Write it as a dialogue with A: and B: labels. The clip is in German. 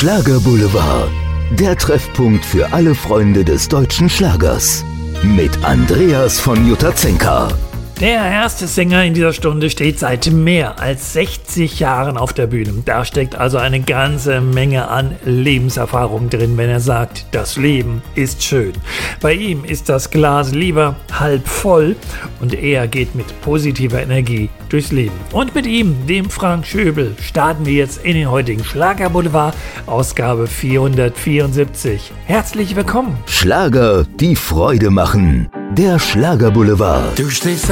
A: Schlagerboulevard, der Treffpunkt für alle Freunde des deutschen Schlagers. Mit Andreas von Jutazenka.
B: Der erste Sänger in dieser Stunde steht seit mehr als 60 Jahren auf der Bühne. Da steckt also eine ganze Menge an Lebenserfahrung drin, wenn er sagt, das Leben ist schön. Bei ihm ist das Glas lieber halb voll und er geht mit positiver Energie durchs Leben. Und mit ihm, dem Frank Schöbel, starten wir jetzt in den heutigen Schlagerboulevard, Ausgabe 474. Herzlich willkommen.
A: Schlager, die Freude machen. Der Schlagerboulevard.
C: Du stehst